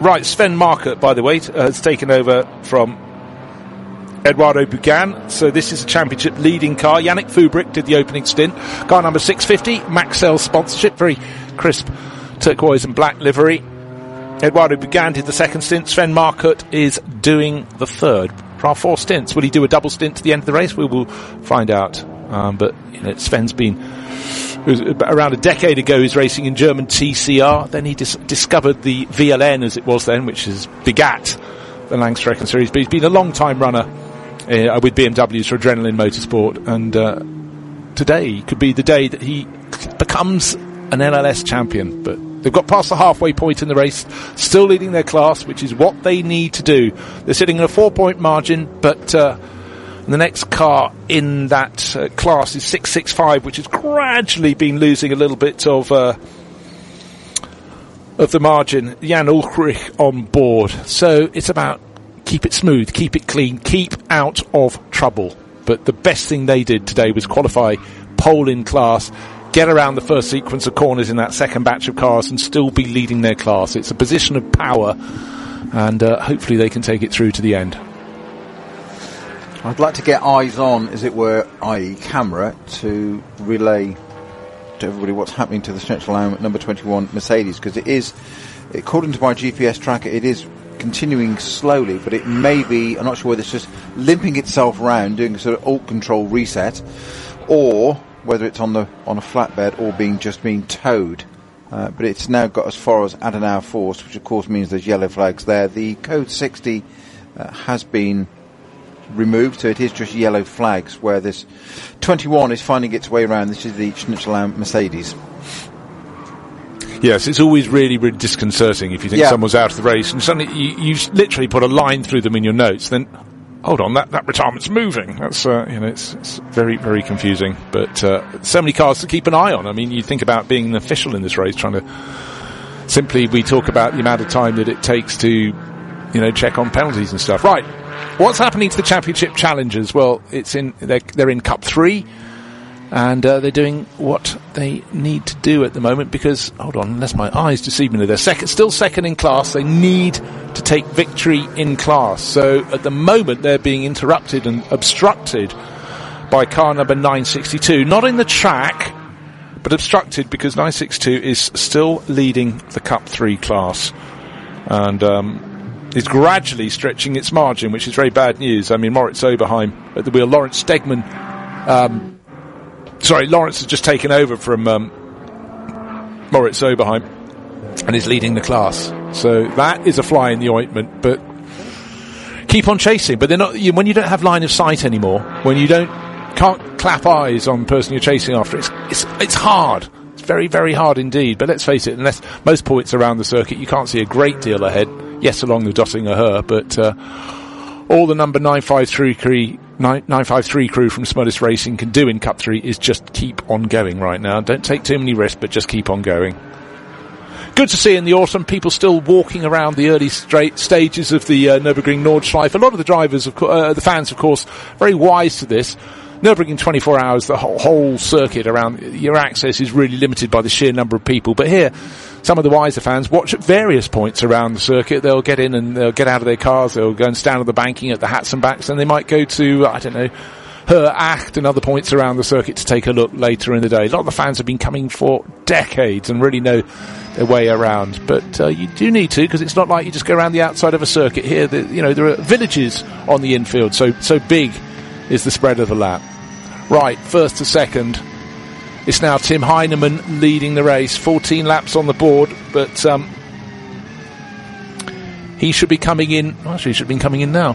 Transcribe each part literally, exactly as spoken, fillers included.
Right, Sven Markert, by the way, has taken over from Eduardo Bugan. So this is a championship leading car. Yannick Fubrick did the opening stint. Car number six fifty, Maxell sponsorship, very crisp turquoise and black livery. Eduardo Bugan did the second stint. Sven Markert is doing the third. For our four stints, will he do a double stint to the end of the race? We will find out. Um, but you know, Sven's been around a decade ago. He's racing in German T C R. Then he dis- discovered the V L N, as it was then, which is begat the Langstrecken series. But he's been a long time runner uh, with B M Ws for Adrenaline Motorsport, and uh, today could be the day that he becomes an L L S champion. But they've got past the halfway point in the race, still leading their class, which is what they need to do. They're sitting in a four-point margin, but uh, the next car in that uh, class is six sixty-five, which has gradually been losing a little bit of uh, of the margin. Jan Ulrich on board. So it's about keep it smooth, keep it clean, keep out of trouble. But the best thing they did today was qualify pole in class, get around the first sequence of corners in that second batch of cars and still be leading their class. It's a position of power, and uh, hopefully they can take it through to the end. I'd like to get eyes on, as it were, that is camera, to relay to everybody what's happening to the central line number twenty-one Mercedes, because it is, according to my G P S tracker, it is continuing slowly, but it may be, I'm not sure whether it's just limping itself around, doing a sort of alt control reset, or whether it's on the on a flatbed or being just being towed. Uh, but it's now got as far as Adenauer Force, which of course means there's yellow flags there. The code sixty uh, has been removed, so it is just yellow flags, where this twenty-one is finding its way around. This is the Schnitzelam Mercedes. Yes, it's always really, really disconcerting if you think yeah. someone's out of the race and suddenly you, you literally put a line through them in your notes, then hold on, that, that retirement's moving. That's, uh, you know, it's, it's very, very confusing. But, uh, so many cars to keep an eye on. I mean, you think about being an official in this race, trying to simply, we talk about the amount of time that it takes to, you know, check on penalties and stuff. Right. What's happening to the championship challengers? Well, it's in, they're, they're in Cup three, and, uh, they're doing what they need to do at the moment because, hold on, unless my eyes deceive me, they're second, still second in class. They need to take victory in class. So at the moment they're being interrupted and obstructed by car number nine sixty-two. Not in the track, but obstructed because nine sixty-two is still leading the Cup three class. And, um, is gradually stretching its margin, which is very bad news. I mean, Moritz Oberheim at the wheel. Lawrence Stegman, um, sorry, Lawrence has just taken over from um, Moritz Oberheim and is leading the class. So that is a fly in the ointment, but keep on chasing. But they're not, you, when you don't have line of sight anymore, when you don't can't clap eyes on the person you're chasing after, it's it's it's hard. It's very, very hard indeed. But let's face it, unless most points around the circuit, you can't see a great deal ahead. Yes, along the Dottinger Her, but uh, all the number nine five three crew, nine five three crew from Smudis Racing can do in Cup three is just keep on going right now. Don't take too many risks, but just keep on going. Good to see in the autumn people still walking around the early straight stages of the uh, Nürburgring Nordschleife. A lot of the drivers, of co- uh, the fans, of course, very wise to this. Nürburgring twenty-four hours, the whole, whole circuit around, your access is really limited by the sheer number of people. But here, some of the wiser fans watch at various points around the circuit. They'll get in and they'll get out of their cars, they'll go and stand on the banking at the Hats and Backs, and they might go to, I don't know, Her Acht and other points around the circuit to take a look later in the day. A lot of the fans have been coming for decades and really know their way around. But uh, you do need to, because it's not like you just go around the outside of a circuit. Here, the, you know, there are villages on the infield, so so big is the spread of the lap. Right, first to second. It's now Tim Heinemann leading the race. fourteen laps on the board, but um, he should be coming in. Actually, he should have been coming in now.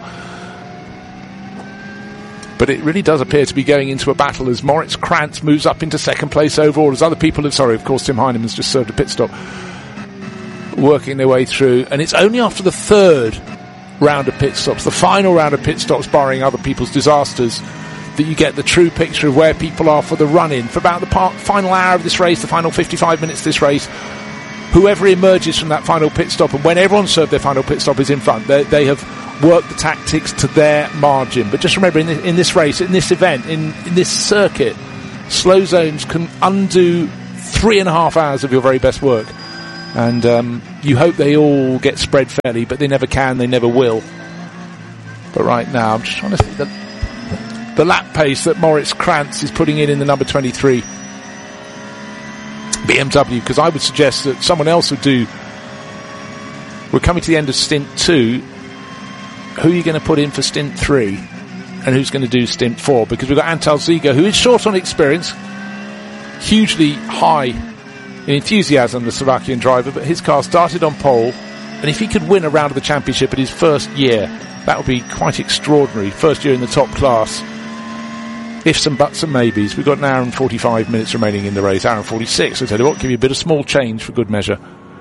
But it really does appear to be going into a battle as Moritz Krantz moves up into second place overall. As other people have, sorry, of course, Tim Heinemann's just served a pit stop, working their way through. And it's only after the third round of pit stops, the final round of pit stops, barring other people's disasters, that you get the true picture of where people are for the run-in. For about the part, final hour of this race, the final fifty-five minutes of this race, whoever emerges from that final pit stop, and when everyone served their final pit stop is in front, they, they have worked the tactics to their margin. But just remember, in this, in this race, in this event, in, in this circuit, slow zones can undo three and a half hours of your very best work. And um, you hope they all get spread fairly, but they never can, they never will. But right now, I'm just trying to see the, the lap pace that Moritz Krantz is putting in in the number twenty-three B M W, because I would suggest that someone else would do. We're coming to the end of stint two. Who are you going to put in for stint three? And who's going to do stint four? Because we've got Antal Ziga, who is short on experience, hugely high in enthusiasm, the Slovakian driver, but his car started on pole, and if he could win a round of the championship in his first year, that would be quite extraordinary. First year in the top class. Ifs and buts and maybes. We've got an hour and forty-five minutes remaining in the race. Hour and forty-six. I tell you what, give you a bit of small change for good measure.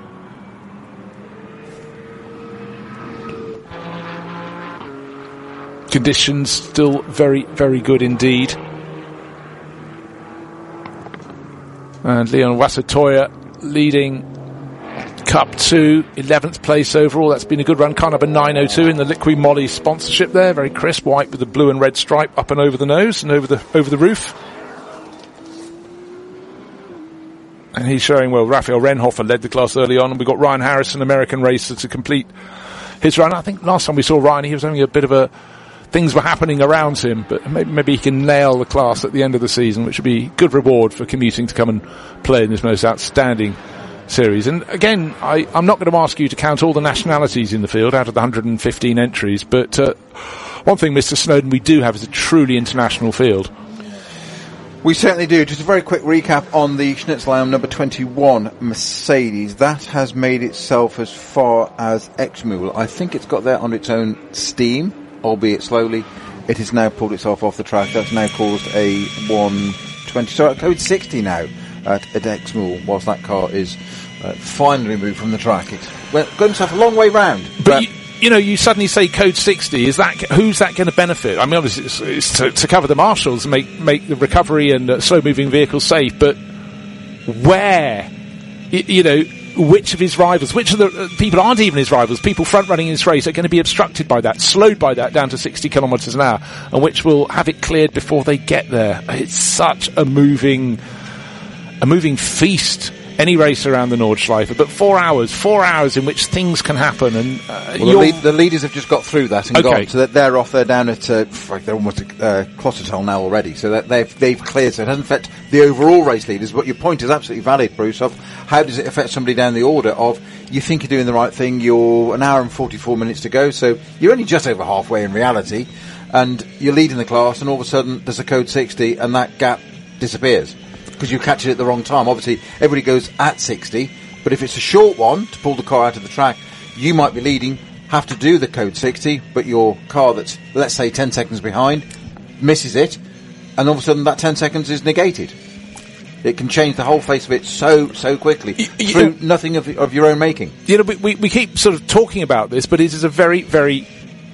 Conditions still very, very good indeed. And Leon Wassertoya leading Cup two, eleventh place overall. That's been a good run. Car number nine oh two in the Liqui Moly sponsorship there. Very crisp, white with the blue and red stripe up and over the nose and over the over the roof. And he's showing well. Raphael Renhofer led the class early on, and we've got Ryan Harrison, American racer, to complete his run. I think last time we saw Ryan, he was having a bit of a... Things were happening around him, but maybe, maybe he can nail the class at the end of the season, which would be good reward for commuting to come and play in this most outstanding series. And again, I, I'm not going to ask you to count all the nationalities in the field out of the one hundred fifteen entries, but uh, one thing, Mister Snowden, we do have is a truly international field. We certainly do. Just a very quick recap on the Schnitzel number twenty-one Mercedes. That has made itself as far as Exmoor. I think it's got there on its own steam, albeit slowly. It has now pulled itself off the track. That's now caused a one twenty, sorry, code sixty now at, at Exmoor, whilst that car is uh, finally moved from the track. It's well, got himself a long way round. But, but you, you know, you suddenly say code sixty. Is that who's that going to benefit? I mean, obviously, it's, it's to, to cover the marshals, make make the recovery and uh, slow-moving vehicles safe. But where, you, you know, which of his rivals, which of the uh, people aren't even his rivals, people front-running in this race are going to be obstructed by that, slowed by that down to sixty kilometres an hour, and which will have it cleared before they get there. It's such a moving, a moving feast. Any race around the Nordschleife, but four hours, four hours in which things can happen, and uh, well, the, lead, the leaders have just got through that and okay. gone, so that they're off. They're down at uh, they're almost at uh, Clostertel now already, so that they've they've cleared. So it doesn't affect the overall race leaders. But your point is absolutely valid, Bruce. Of how does it affect somebody down the order? Of you think you're doing the right thing. You're an hour and forty-four minutes to go, so you're only just over halfway in reality, and you're leading the class, and all of a sudden there's a code sixty, and that gap disappears. Because you catch it at the wrong time. Obviously, everybody goes at sixty, but if it's a short one to pull the car out of the track, you might be leading, have to do the code sixty, but your car that's, let's say, ten seconds behind, misses it, and all of a sudden that ten seconds is negated. It can change the whole face of it so, so quickly, you, you through know, nothing of, of your own making. You know, we, we keep sort of talking about this, but it is a very, very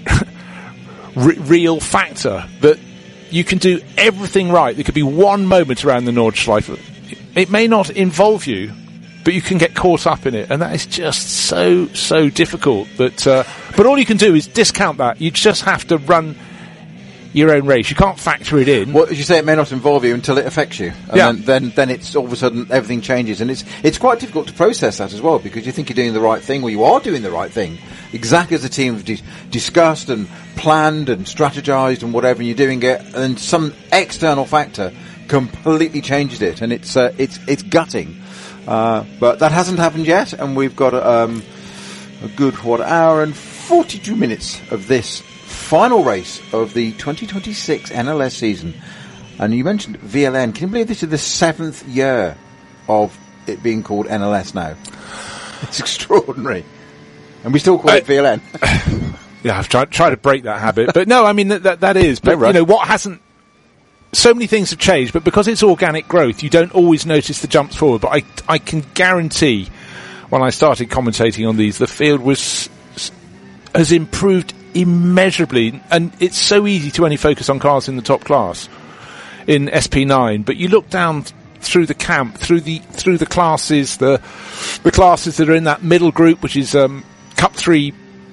r- real factor that you can do everything right. There could be one moment around the Nordschleife. It may not involve you, but you can get caught up in it, and that is just so, so difficult. But uh, but all you can do is discount that. You just have to run your own race. You can't factor it in. Well, as you say, it may not involve you until it affects you, and yeah. then, then then it's all of a sudden everything changes, and it's it's quite difficult to process that as well, because you think you're doing the right thing, or you are doing the right thing, exactly as the team have dis- discussed and planned and strategized and whatever, and you're doing it, and then some external factor completely changes it, and it's uh, it's it's gutting. Uh, but that hasn't happened yet, and we've got um, a good what hour and forty-two minutes of this final race of the twenty twenty-six N L S season. And you mentioned V L N. Can you believe this is the seventh year of it being called N L S now? It's extraordinary. And we still call I, it V L N. Yeah, I've tried, tried to break that habit. But no, I mean, that that, that is. But, no, you know, what hasn't... So many things have changed, but because it's organic growth, you don't always notice the jumps forward. But I, I can guarantee, when I started commentating on these, the field was has improved immeasurably, and it's so easy to only focus on cars in the top class in S P nine. But you look down th- through the camp, through the through the classes, the the classes that are in that middle group, which is um, Cup three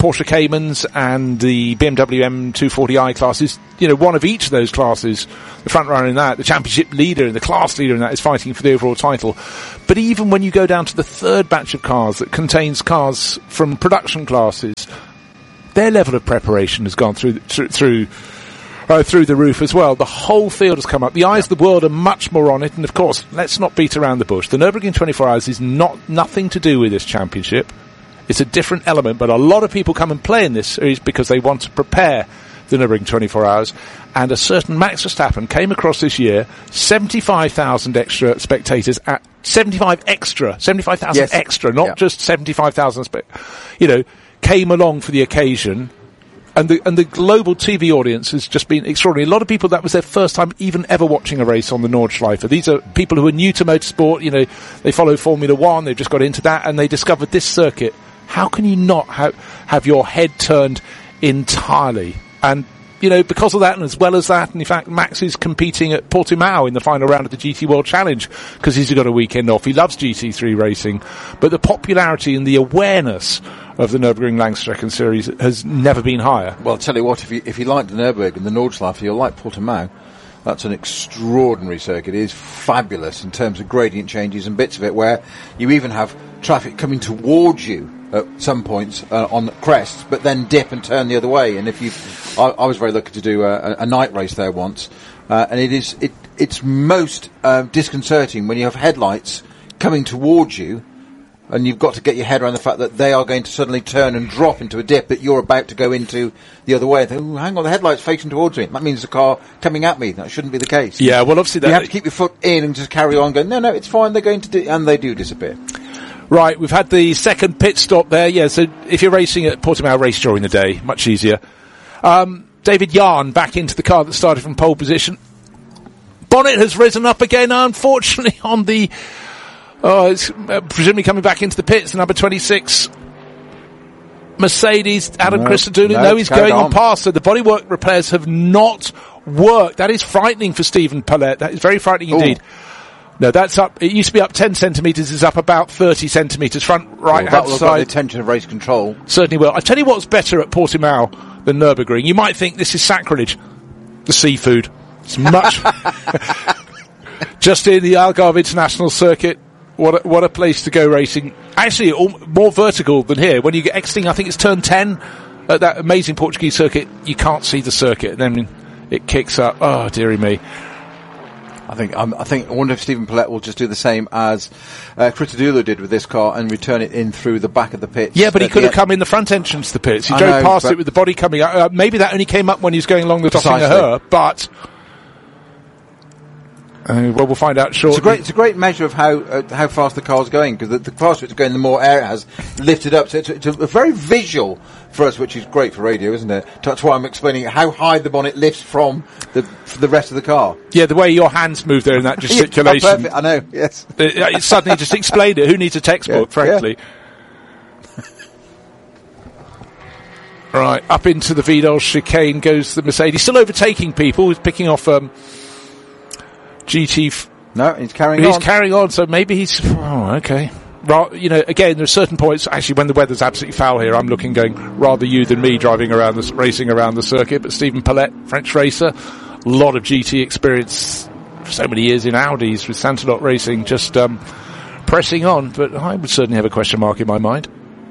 Porsche Caymans and the B M W M two forty i classes, you know, one of each of those classes, the front runner in that, the championship leader and the class leader in that is fighting for the overall title. But even when you go down to the third batch of cars that contains cars from production classes, their level of preparation has gone through through through, uh, through the roof as well. The whole field has come up. The eyes of the world are much more on it. And of course, let's not beat around the bush. The Nürburgring twenty-four hours is not nothing to do with this championship. It's a different element, but a lot of people come and play in this series because they want to prepare the Nürburgring twenty-four hours. And a certain Max Verstappen came across this year, seventy-five thousand extra spectators at seventy-five extra, seventy-five thousand yes. extra, not yeah. just seventy-five thousand, spe- you know, came along for the occasion. And the, and the global T V audience has just been extraordinary. A lot of people, that was their first time even ever watching a race on the Nordschleife. These are people who are new to motorsport, you know, they follow Formula One, they've just got into that, and they discovered this circuit. How can you not have, have your head turned entirely? And, you know, because of that, and as well as that, and in fact, Max is competing at Portimao in the final round of the G T World Challenge, because he's got a weekend off. He loves G T three racing. But the popularity and the awareness of the Nürburgring Langstrecken series has never been higher. Well, I'll tell you what, if you, if you like the Nürburgring and the Nordschleife, you'll like Portimao. That's an extraordinary circuit. It is fabulous in terms of gradient changes and bits of it, where you even have traffic coming towards you at some points uh, on the crests, but then dip and turn the other way. And if you, I, I was very lucky to do a, a night race there once, uh, and it is it it's most uh, disconcerting when you have headlights coming towards you, and you've got to get your head around the fact that they are going to suddenly turn and drop into a dip that you're about to go into the other way. And think, oh, hang on, the headlight's facing towards me. That means the car coming at me. That shouldn't be the case. Yeah, well, obviously that you have to keep your foot in and just carry on going, no, no, it's fine, they're going to do, and they do disappear. Right, we've had the second pit stop there. Yeah, so if you're racing at Portimao, race during the day, much easier. Um, David Yarn back into the car that started from pole position. Bonnet has risen up again, unfortunately, on the... Oh, it's uh, presumably coming back into the pits, the number twenty-six Mercedes, Adam no, Christodoulou. No, no, he's going on. on past. So the bodywork repairs have not worked. That is frightening for Stephen Paulette. That is very frightening Ooh. indeed. No, that's up. It used to be up ten centimetres. Is up about thirty centimetres. Front right hand well, side. The attention of race control certainly will. I tell you what's better at Portimao than Nürburgring. You might think this is sacrilege. The seafood. It's much. Just in the Algarve International Circuit. What a, what a place to go racing. Actually, all, more vertical than here. When you get exiting, I think it's turn ten at that amazing Portuguese circuit. You can't see the circuit, and then it kicks up. Oh, dearie me. I think um, I think I wonder if Stephen Paulette will just do the same as uh, Christodoulou did with this car and return it in through the back of the pits. Yeah, but he could have come in the front entrance to the pits. He I drove know, past it with the body coming out. Uh, maybe that only came up when he was going along the Dotting her, but. Uh, well, we'll find out shortly. It's a great, it's a great measure of how uh, how fast the car's going, because the, the faster it's going, the more air it has lifted up. So it's, it's a, a very visual for us, which is great for radio, isn't it? That's why I'm explaining how high the bonnet lifts from the for the rest of the car. Yeah, the way your hands move there in that gesticulation. Yeah, perfect. I know. Yes. It, it suddenly just explained it. Who needs a textbook, yeah, frankly? Yeah. Right, up into the Vidal chicane goes the Mercedes, still overtaking people. He's picking off. Um, G T. F- no, he's carrying he's on. He's carrying on, so maybe he's... Oh, okay. Ra- you know, again, there are certain points, actually, when the weather's absolutely foul here, I'm looking, going, rather you than me driving around, the, racing around the circuit. But Stephen Paulette, French racer, a lot of G T experience, so many years in Audis with Santalot Racing, just um, pressing on. But I would certainly have a question mark in my mind.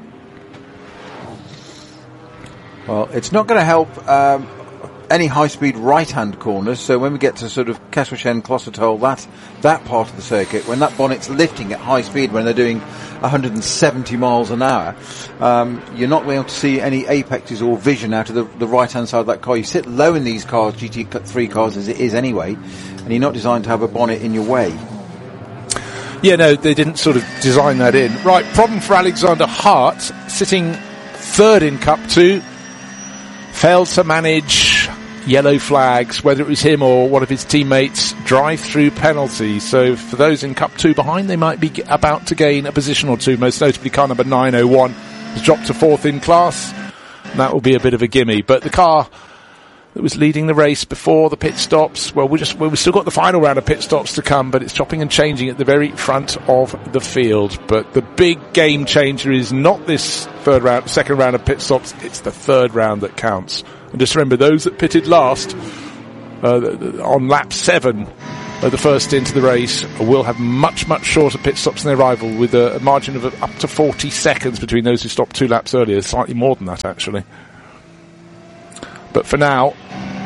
Well, it's not going to help... Um, any high-speed right-hand corners, so when we get to sort of Kesselchen, Klostotol, that that part of the circuit, when that bonnet's lifting at high speed, when they're doing one hundred seventy miles an hour, um, you're not going to see any apexes or vision out of the, the right-hand side of that car. You sit low in these cars, G T three cars as it is anyway, and you're not designed to have a bonnet in your way. Yeah, no, they didn't sort of design that in. Right, problem for Alexander Hart, sitting third in Cup two, failed to manage yellow flags, whether it was him or one of his teammates, drive-through penalty. So for those in Cup two behind, they might be g- about to gain a position or two. Most notably, car number nine oh one has dropped to fourth in class. And that will be a bit of a gimme. But the car that was leading the race before the pit stops. Well, we just well, we've still got the final round of pit stops to come, but it's chopping and changing at the very front of the field. But the big game changer is not this third round, second round of pit stops. It's the third round that counts. And just remember, those that pitted last uh, on lap seven of the first stint of the race will have much, much shorter pit stops than their rival, with a, a margin of up to forty seconds between those who stopped two laps earlier. Slightly more than that, actually. But for now,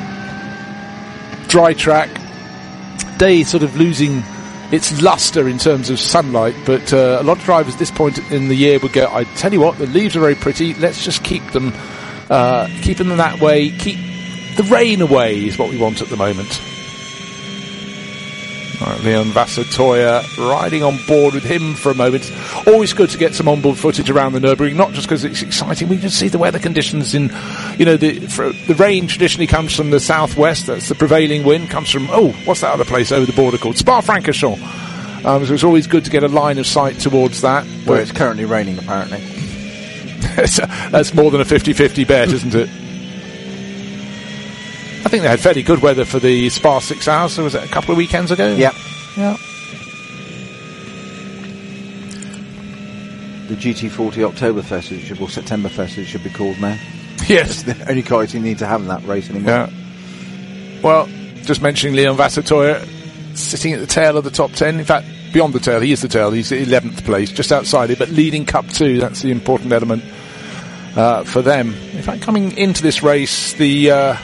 dry track, day sort of losing its luster in terms of sunlight, but uh, a lot of drivers at this point in the year would go, I tell you what, the leaves are very pretty, let's just keep them uh, keep them that way, keep the rain away is what we want at the moment. Right, Leon Vassatoya riding on board with him for a moment. Always good to get some onboard footage around the Nürburgring, not just because it's exciting. We can see the weather conditions in, you know, the for, the rain traditionally comes from the southwest. That's the prevailing wind. Comes from, oh, what's that other place over the border called? Spa-Francorchamps. Um, so it's always good to get a line of sight towards that. Where it's currently raining, apparently. That's more than a fifty-fifty bet, isn't it? I think they had fairly good weather for the Spa six hours. So was it a couple of weekends ago? Yeah. Yeah. The G T forty Oktoberfest, it should, or Septemberfest, it should be called now. Yes. That's the only cars you need to have in that race anymore. Yeah. Well, just mentioning Leon Vassatoya sitting at the tail of the top ten. In fact, beyond the tail, he is the tail. He's eleventh place, just outside it, but leading Cup two. That's the important element uh, for them. In fact, coming into this race, the Uh,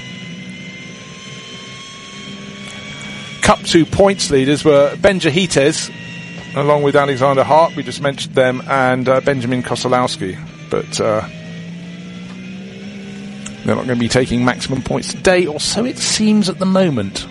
Cup two points leaders were Ben Jahites, along with Alexander Hart, we just mentioned them, and uh, Benjamin Kosolowski. But uh, they're not going to be taking maximum points today, or so it seems at the moment.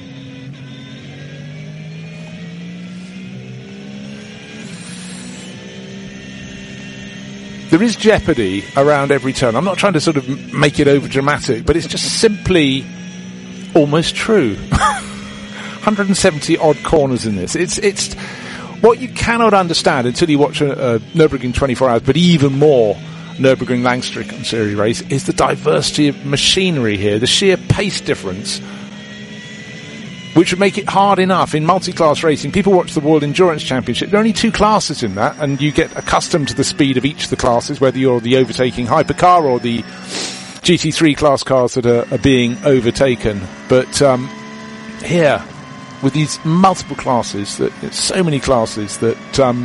There is jeopardy around every turn. I'm not trying to sort of make it over dramatic, but it's just simply almost true. one hundred seventy odd corners in this. It's it's what you cannot understand until you watch a, a Nürburgring twenty-four hours, but even more Nürburgring Langstrecke series race, is the diversity of machinery here, the sheer pace difference, which would make it hard enough in multi-class racing. People watch the World Endurance Championship. There are only two classes in that, and you get accustomed to the speed of each of the classes, whether you're the overtaking hypercar or the G T three class cars that are, are being overtaken. But um, here, with these multiple classes, that so many classes that um,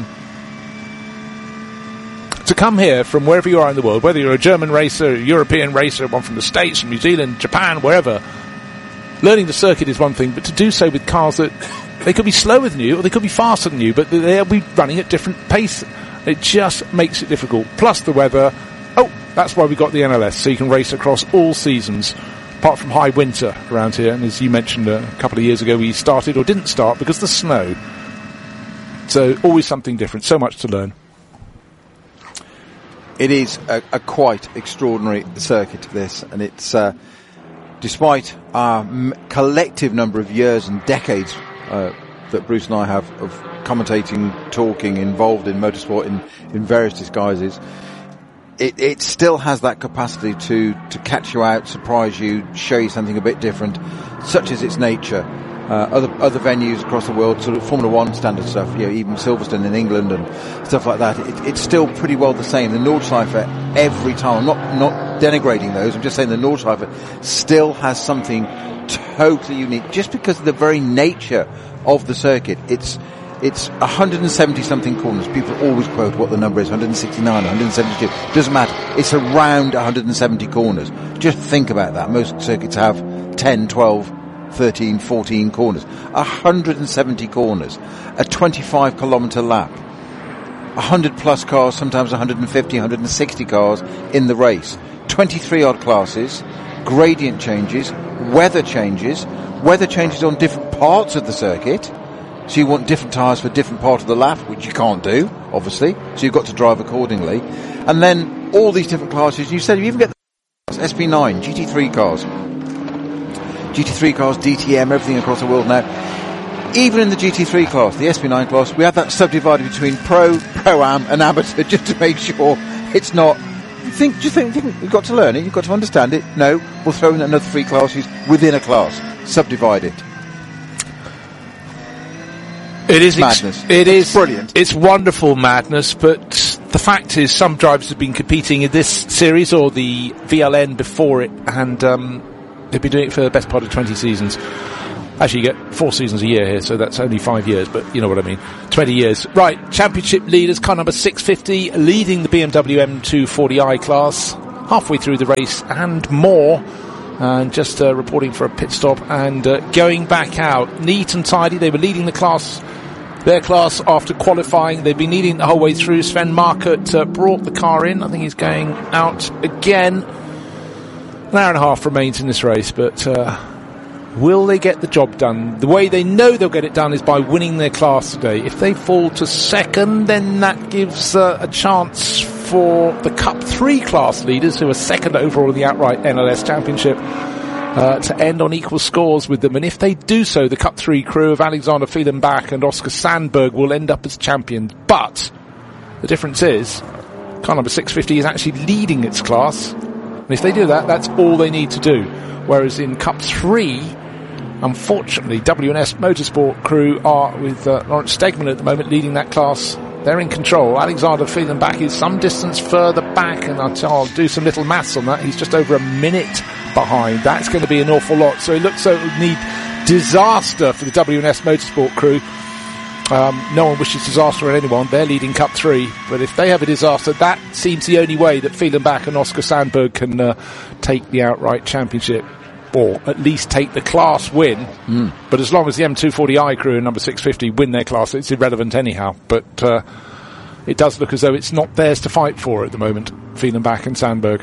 to come here from wherever you are in the world, whether you're a German racer, a European racer, one from the States, from New Zealand, Japan, wherever, learning the circuit is one thing, but to do so with cars that they could be slower than you or they could be faster than you, but they'll be running at different pace. It just makes it difficult. Plus the weather. Oh, that's why we got the N L S, so you can race across all seasons, apart from high winter around here. And as you mentioned a couple of years ago, we started or didn't start because of the snow. So always something different. So much to learn. It is a, a quite extraordinary circuit, this, and it's uh, despite our m- collective number of years and decades uh, that Bruce and I have of commentating, talking, involved in motorsport in, in various disguises. It, it still has that capacity to, to catch you out, surprise you, show you something a bit different, such as its nature. Uh, other other venues across the world, sort of Formula One standard stuff, you know, even Silverstone in England and stuff like that. It, it's still pretty well the same. The Nordschleife, every time, I'm not not denigrating those. I'm just saying the Nordschleife still has something totally unique, just because of the very nature of the circuit. It's It's one hundred seventy something corners. People always quote what the number is, one hundred sixty-nine, one hundred seventy-two. Doesn't matter. It's around one hundred seventy corners. Just think about that. Most circuits have ten, twelve, thirteen, fourteen corners. one hundred seventy corners. A twenty-five kilometre lap. one hundred plus cars, sometimes one hundred fifty, one hundred sixty cars in the race. twenty-three odd classes. Gradient changes. Weather changes. Weather changes on different parts of the circuit. So you want different tyres for different part of the lap, which you can't do, obviously. So you've got to drive accordingly. And then all these different classes. You said you even get the S P nine, G T three cars. G T three cars, D T M, everything across the world now. Even in the G T three class, the S P nine class, we have that subdivided between Pro, Pro-Am and Amateur just to make sure it's not think, do you think, think you've got to learn it? You've got to understand it? No, we'll throw in another three classes within a class. Subdivide it. It is madness. Ex- it it's is brilliant. It's wonderful madness, but the fact is, some drivers have been competing in this series or the V L N before it, and um, they've been doing it for the best part of twenty seasons. Actually, you get four seasons a year here, so that's only five years, but you know what I mean. twenty years. Right, championship leaders, car number six fifty, leading the B M W M two forty i class, halfway through the race and more. And just uh, reporting for a pit stop and uh, going back out. Neat and tidy. They were leading the class, their class, after qualifying. They've been leading the whole way through. Sven Markert uh, brought the car in. I think he's going out again. An hour and a half remains in this race, but uh, will they get the job done? The way they know they'll get it done is by winning their class today. If they fall to second, then that gives uh, a chance for the Cup three class leaders, who are second overall in the outright N L S Championship, uh, to end on equal scores with them. And if they do so, the Cup three crew of Alexander Fehlenbach and Oscar Sandberg will end up as champions. But the difference is, car number six fifty is actually leading its class. And if they do that, that's all they need to do. Whereas in Cup three, unfortunately, W and S Motorsport crew are with uh, Lawrence Stegman at the moment leading that class. They're in control. Alexander Fehlenbach is some distance further back, and I'll, I'll do some little maths on that. He's just over a minute behind. That's going to be an awful lot. So it looks so it would need disaster for the W and S Motorsport crew. Um, no one wishes disaster on anyone. They're leading Cup three. But if they have a disaster, that seems the only way that Fehlenbach and Oscar Sandberg can uh, take the outright championship, or at least take the class win. Mm. But as long as the M two forty i crew and number six fifty win their class, it's irrelevant anyhow. But uh, it does look as though it's not theirs to fight for at the moment, Fehlenbach and Sandberg.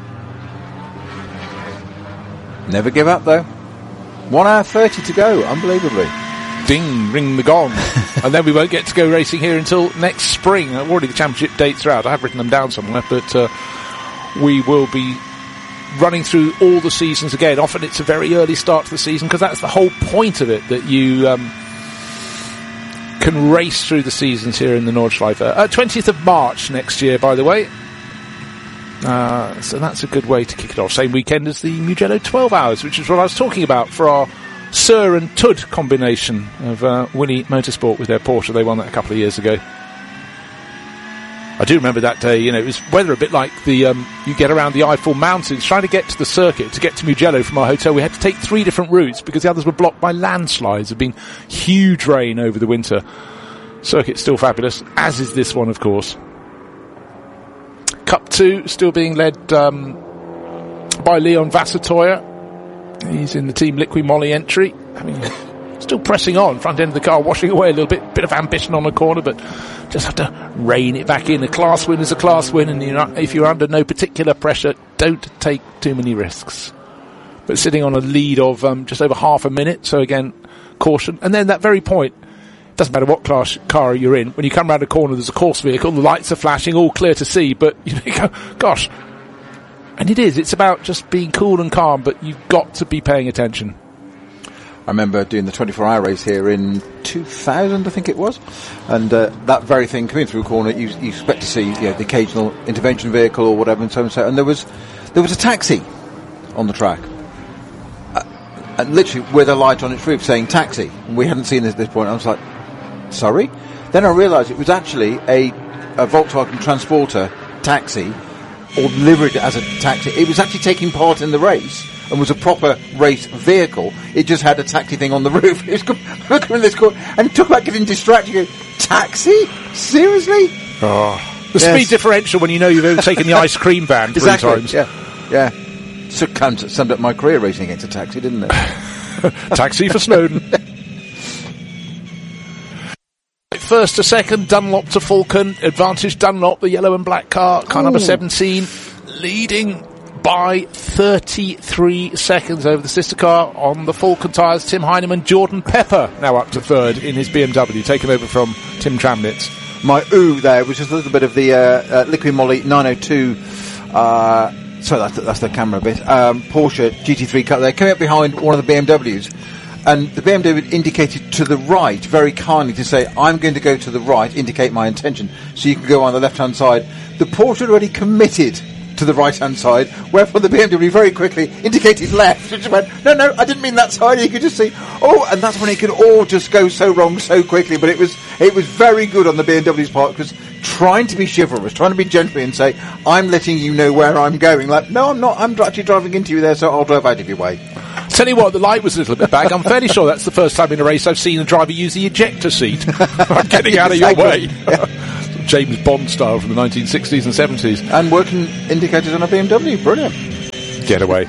Never give up, though. one hour thirty to go, unbelievably. Ding, ring the gong. And then we won't get to go racing here until next spring. Already the championship dates are out. I have written them down somewhere, but uh, we will be running through all the seasons again. Often it's a very early start to the season, because that's the whole point of it, that you um, can race through the seasons here in the Nordschleife. Uh, twentieth of March next year, by the way. Uh, so that's a good way to kick it off. Same weekend as the Mugello twelve hours, which is what I was talking about for our Sir and Tud combination of uh, Winnie Motorsport with their Porsche. They won that a couple of years ago. I do remember that day. You know, it was weather a bit like the um, you get around the Eiffel Mountains. Trying to get to the circuit, to get to Mugello from our hotel, we had to take three different routes because the others were blocked by landslides. There had been huge rain over the winter. Circuit's still fabulous, as is this one, of course. Cup two still being led um, by Leon Vassatoya. He's in the Team Liqui Moly entry. I mean, still pressing on, front end of the car, washing away a little bit, bit of ambition on the corner, but just have to rein it back in. A class win is a class win, and you're not, if you're under no particular pressure, don't take too many risks. But sitting on a lead of um, just over half a minute, so again, caution. And then that very point, doesn't matter what class car you're in, when you come around a corner, there's a course vehicle, the lights are flashing, all clear to see, but you know, you go, gosh. And it is, it's about just being cool and calm, but you've got to be paying attention. I remember doing the twenty-four hour race here in two thousand, I think it was, and uh, that very thing, coming through a corner, you, you expect to see, you know, the occasional intervention vehicle or whatever, and so and so, and there was there was a taxi on the track, uh, and literally with a light on its roof saying taxi, and we hadn't seen this at this point. I was like, sorry? Then I realised it was actually a, a Volkswagen Transporter taxi, or delivered as a taxi. It was actually taking part in the race and was a proper race vehicle. It just had a taxi thing on the roof. It was looking in this corner, and it talk about getting distracted. You go, taxi? Seriously? Oh, the yes. Speed differential when you know you've overtaken the ice cream van three exactly. times. Yeah, yeah. So kind of summed up my career racing against a taxi, didn't it? Taxi for Snowden. First to second, Dunlop to Falcon. Advantage Dunlop, the yellow and black car, car Ooh. number seventeen, leading by thirty-three seconds over the sister car on the Falcon tyres. Tim Heinemann, Jordan Pepper now up to third in his B M W, taken over from Tim Tramnitz. My ooh there was just a little bit of the uh, uh, Liqui Moly nine oh two, uh, sorry, that's, that's the camera bit, um, Porsche G T three car there, coming up behind one of the B M Ws. And the B M W indicated to the right very kindly to say, I'm going to go to the right, indicate my intention, so you can go on the left-hand side. The Porsche had already committed to the right-hand side, whereupon the B M W very quickly indicated left. And just went, no, no, I didn't mean that side. You could just see, oh, and that's when it could all just go so wrong so quickly. But it was it was very good on the B M W's part, because trying to be chivalrous, trying to be gentleman and say, I'm letting you know where I'm going. Like, no, I'm not. I'm actually driving into you there, so I'll drive out of your way. Tell you what, the light was a little bit back. I'm fairly sure that's the first time in a race I've seen a driver use the ejector seat. I'm getting out of your way. Yeah. James Bond style from the nineteen sixties and seventies. And working indicators on a B M W. Brilliant. Get away.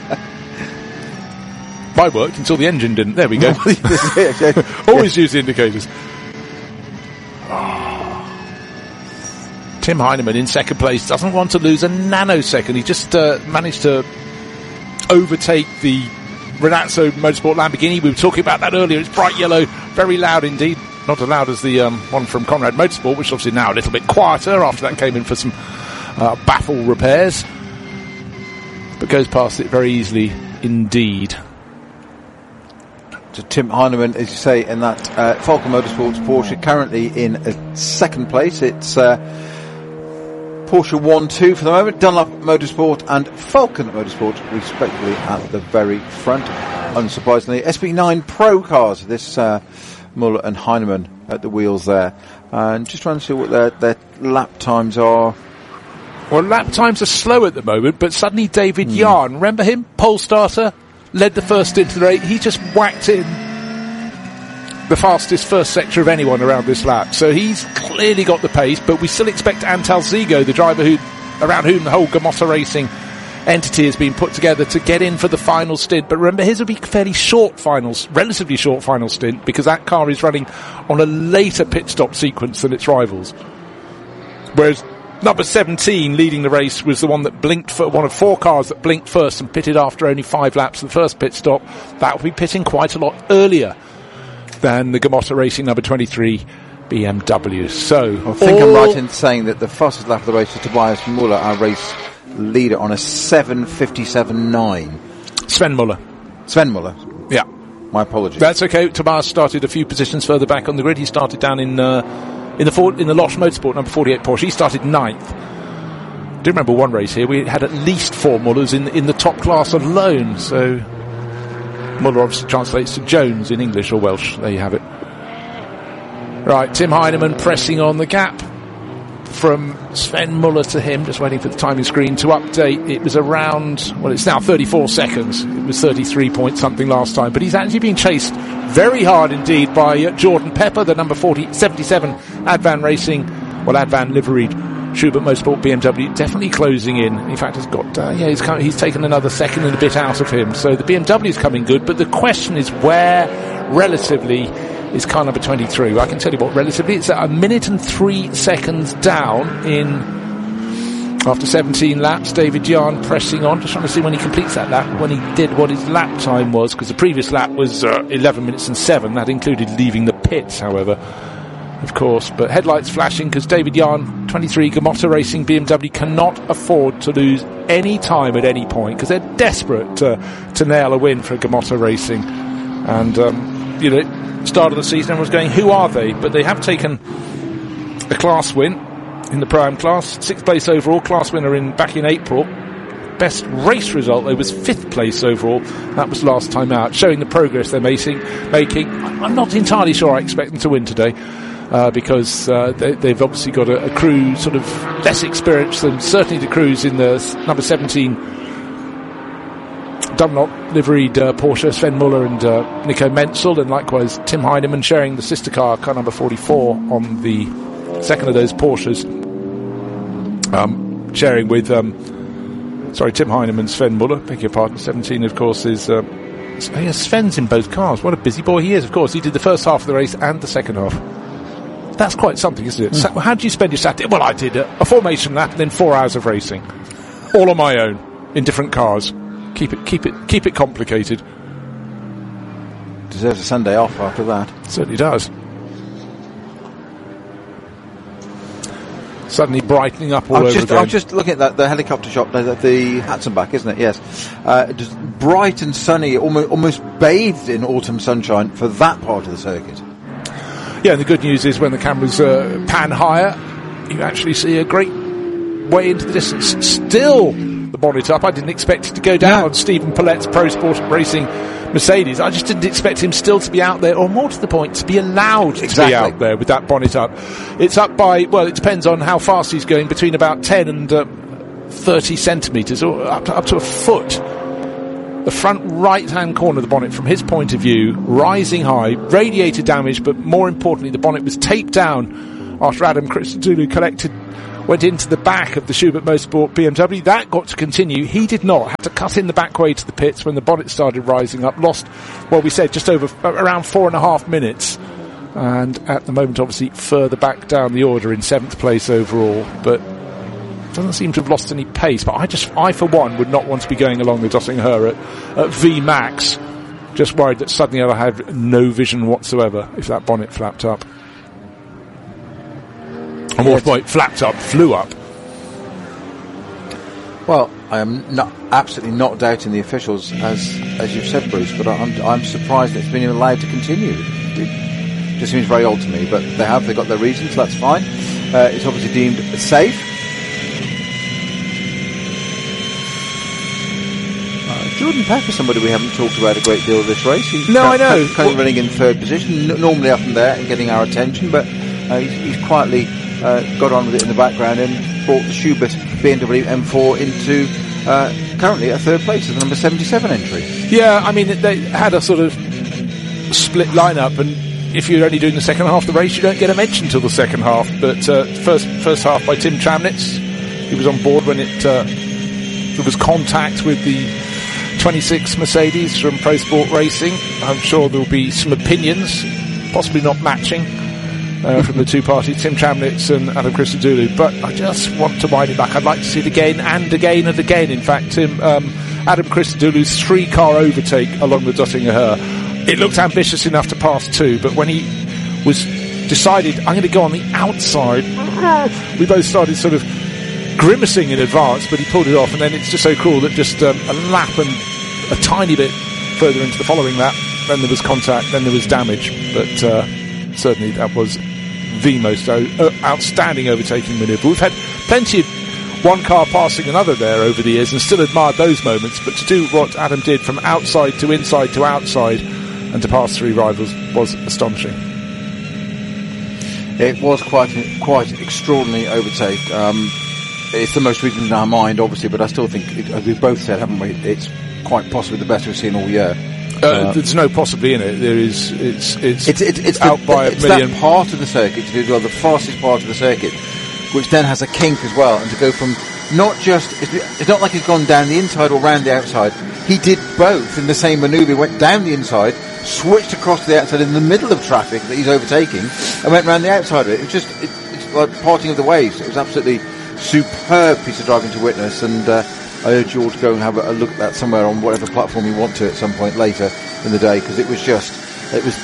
Mine worked until the engine didn't. There we go. Always use the indicators. Tim Heineman in second place, doesn't want to lose a nanosecond. He just uh, managed to overtake the Renazzo Motorsport Lamborghini. We were talking about that earlier. It's bright yellow, very loud indeed. Not as loud as the um, one from Conrad Motorsport, which is obviously now a little bit quieter after that came in for some uh, baffle repairs. But goes past it very easily indeed. To Tim Heineman, as you say, in that uh, Falcon Motorsports Porsche, currently in uh, second place. It's uh, Porsche one two for the moment, Dunlop Motorsport and Falcon Motorsport, respectively, at the very front. Unsurprisingly, S B nine Pro cars, this uh, Muller and Heineman at the wheels there. And just trying to see what their, their lap times are. Well, lap times are slow at the moment, but suddenly David mm. Yarn, remember him? Pole starter, led the first stint of the race. He just whacked in the fastest first sector of anyone around this lap. So he's clearly got the pace, but we still expect Antal Zigo, the driver who, around whom the whole Gamotta Racing entity has been put together, to get in for the final stint. But remember, his will be fairly short finals, relatively short final stint, because that car is running on a later pit stop sequence than its rivals. Whereas number seventeen, leading the race, was the one that blinked for one of four cars that blinked first and pitted after only five laps of the first pit stop. That will be pitting quite a lot earlier than the Gamotta Racing number twenty-three B M W. So I think I'm right in saying that the fastest lap of the race is Tobias Muller, our race leader, on a seven fifty-seven nine. Sven Muller. Sven Muller. Yeah. My apologies. That's okay. Tobias started a few positions further back on the grid. He started down in uh, in the Ford, in the Losch Motorsport number forty-eight Porsche. He started ninth. I do remember one race here. We had at least four Mullers in in the top class alone. So Muller obviously translates to Jones in English or Welsh. There you have it. Right, Tim Heineman pressing on the gap from Sven Muller to him, just waiting for the timing screen to update. It was around, well, it's now thirty-four seconds. It was thirty-three point something last time, but he's actually being chased very hard indeed by uh, Jordan Pepper, the number forty, seventy-seven Advan Racing, well, Advan liveried Schubert Motorsport B M W, definitely closing in. In fact, has got, uh, yeah, he's, come, he's taken another second and a bit out of him. So the B M W is coming good, but the question is where, relatively, is car number twenty-three. I can tell you what, relatively, it's at a minute and three seconds down in, after seventeen laps. David Yarn pressing on, just trying to see when he completes that lap, when he did what his lap time was, because the previous lap was uh, eleven minutes and seven. That included leaving the pits, however, of course. But headlights flashing, because David Yarn, twenty-three, Gamotta Racing B M W, cannot afford to lose any time at any point, because they're desperate to, to nail a win for Gamotta Racing. And, um, you know, start of the season, everyone's going, who are they? But they have taken a class win in the Pro-Am class, sixth place overall, class winner in back in April. Best race result, though, was fifth place overall. That was last time out, showing the progress they're making. making. I'm not entirely sure I expect them to win today, uh, because uh, they, they've obviously got a, a crew sort of less experienced than certainly the crews in the number seventeen Dunlop liveried uh, Porsche, Sven Muller and uh, Nico Menzel, and likewise Tim Heineman sharing the sister car, car number forty-four, on the second of those Porsches, um, sharing with um, sorry Tim Heineman, Sven Muller, beg your pardon. seventeen, of course, is uh, yeah, Sven's in both cars. What a busy boy he is. Of course, he did the first half of the race and the second half. That's quite something, isn't it? Mm. So, how do you spend your Saturday? Well, I did a, a formation lap and then four hours of racing, all on my own in different cars. Keep it, keep it, keep it complicated. Deserves a Sunday off after that. Certainly does. Suddenly brightening up all I'm over just, again. I'm just looking at that, the helicopter shot, the, the Hatzenbach, isn't it? Yes. Uh, just bright and sunny, almost, almost bathed in autumn sunshine for that part of the circuit. Yeah, and the good news is when the cameras uh, pan higher, you actually see a great way into the distance. Still the bonnet up. I didn't expect it to go down. No. Stephen Paulette's Pro Sport Racing Mercedes. I just didn't expect him still to be out there, or more to the point, to be allowed exactly. to be out there with that bonnet up. It's up by, well, it depends on how fast he's going, between about ten and uh, thirty centimetres, or up to, up to a foot. The front right-hand corner of the bonnet, from his point of view, rising high, radiator damage, but more importantly, the bonnet was taped down after Adam Christodoulou collected, went into the back of the Schubert Motorsport B M W. That got to continue. He did not. Had to cut in the back way to the pits when the bonnet started rising up. Lost, well, we said, just over, around four and a half minutes. And at the moment, obviously, further back down the order in seventh place overall. But doesn't seem to have lost any pace. But I just, I for one, would not want to be going along the Döttinger at, at V max. Just worried that suddenly I'll have no vision whatsoever if that bonnet flapped up. And more point, flapped up, flew up. Well, I am not absolutely not doubting the officials, as as you've said, Bruce. But I'm I'm surprised that it's been allowed to continue. It just seems very odd to me. But they have, they got their reasons. So that's fine. Uh, it's obviously deemed safe. Uh, Jordan Pepper, somebody we haven't talked about a great deal this race. He's no, kind, I know. Kind, kind of running in third position, n- normally up and there and getting our attention, but uh, he's, he's quietly uh, got on with it in the background and brought the Schubert B M W M four into uh, currently a third place as the number seventy-seven entry. Yeah, I mean, they had a sort of split lineup, and if you're only doing the second half of the race, you don't get a mention till the second half. But uh, first first half by Tim Tramnitz, he was on board when it uh, there was contact with the twenty-six Mercedes from Pro Sport Racing. I'm sure there will be some opinions, possibly not matching, uh, from the two parties, Tim Tramnitz and Adam Christodoulou. But I just want to wind it back. I'd like to see it again and again and again. In fact, Tim, um, Adam Christodoulou's three-car overtake along the Döttinger, it looked ambitious enough to pass two, but when he was decided, I'm going to go on the outside, we both started sort of grimacing in advance, but he pulled it off, and then it's just so cool that just um, a lap and a tiny bit further into the following lap, then there was contact, then there was damage, but uh, certainly that was the most o- uh, outstanding overtaking manoeuvre. We've had plenty of one car passing another there over the years and still admired those moments, but to do what Adam did from outside to inside to outside and to pass three rivals was astonishing. It was quite quite extraordinary overtake. Um, it's the most recent in our mind, obviously, but I still think, it, as we've both said, haven't we, it's quite possibly the best we've seen all year. Uh, uh, there's no possibly in it. There is, it's it's it's, it's, it's out the, by it's a million. That part of the circuit, well, the fastest part of the circuit, which then has a kink as well, and to go from not just, it's, it's not like he's gone down the inside or round the outside. He did both in the same manoeuvre. He went down the inside, switched across to the outside in the middle of traffic that he's overtaking, and went round the outside of it. It was just, it, it's like parting of the waves. It was absolutely superb piece of driving to witness, and uh, I urge you all to go and have a, a look at that somewhere on whatever platform you want to at some point later in the day, because it was just, it was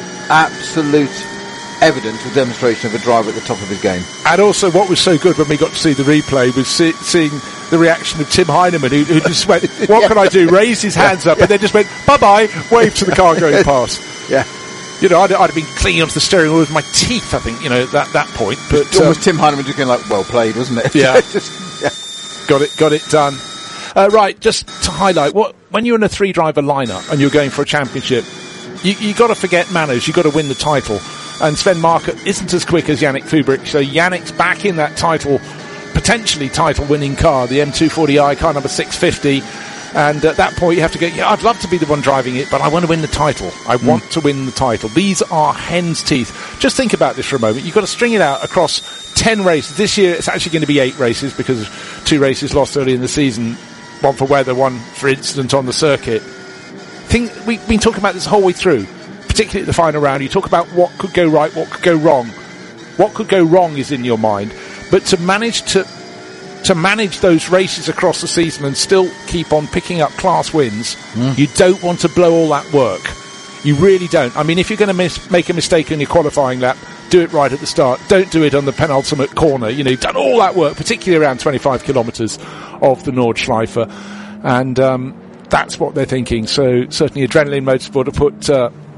absolute evidence or demonstration of a driver at the top of his game. And also what was so good when we got to see the replay was see, seeing the reaction of Tim Heinemann, who, who just went, what yeah. can I do? Raised his hands up yeah. and then just went, bye-bye, waved to the car going past. Yeah. You know, I'd, I'd have been clinging onto the steering wheel with my teeth, I think, you know, at that, that point. But almost um, Tim Heinemann just going like, well played, wasn't it? Yeah. just, yeah. Got it, got it done. Uh, right, just to highlight, what when you're in a three-driver lineup and you're going for a championship, you you got to forget manners. You got to win the title. And Sven Markert isn't as quick as Yannick Fubrich, so Yannick's back in that title, potentially title-winning car, the M two forty i, car number six fifty. And at that point, you have to go, yeah, I'd love to be the one driving it, but I want to win the title. I mm. want to win the title. These are hen's teeth. Just think about this for a moment. You've got to string it out across ten races. This year, it's actually going to be eight races because of two races lost early in the season. One for weather, one for incident on the circuit. Think, we've been talking about this the whole way through, particularly at the final round. You talk about what could go right, what could go wrong. What could go wrong is in your mind. But to manage to to manage those races across the season and still keep on picking up class wins, mm. you don't want to blow all that work. You really don't. I mean, if you're going to mis- make a mistake in your qualifying lap, do it right at the start. Don't do it on the penultimate corner. You know, you've done all that work, particularly around twenty-five kilometres of the Nordschleife. And um, that's what they're thinking. So certainly Adrenaline Motorsport have put uh,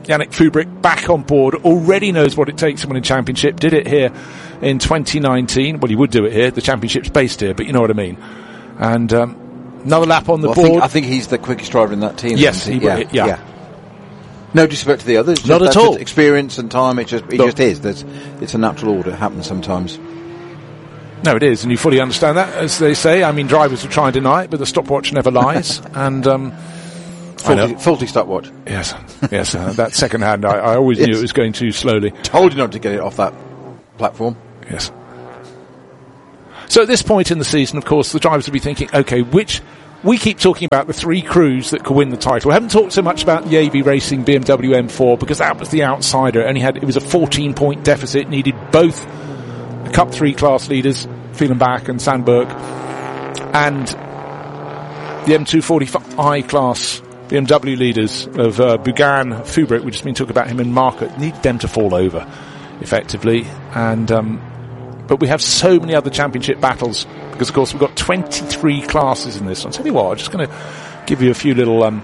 Yannick Fubrick back on board, already knows what it takes to win a championship, did it here in twenty nineteen. Well, he would do it here, the championship's based here, but you know what I mean. And um, another lap on the well, board. I think, I think he's the quickest driver in that team. Yes, he, yeah, yeah. yeah. No disrespect to the others. Not just, at all. Experience and time, it just, it no. just is. There's, it's a natural order, it happens sometimes. No, it is, and you fully understand that, as they say. I mean, drivers will try and deny it, but the stopwatch never lies. and um, faulty, faulty stopwatch. Yes, yes. Uh, that second hand, I, I always yes. knew it was going too slowly. Told you not to get it off that platform. Yes. So at this point in the season, of course, the drivers will be thinking, okay, which... We keep talking about the three crews that could win the title. We haven't talked so much about the A V Racing B M W M four because that was the outsider. It only had, it was a fourteen point deficit, needed both the Cup three class leaders, Fehlenbach and Sandberg, and the M two forty i class B M W leaders of uh, Bugan, Fubrick, we just been talking about him in market, needed them to fall over, effectively. And, um, but we have so many other championship battles because, of course, we've got twenty-three classes in this one. I'll tell you what, I'm just going to give you a few little... Um,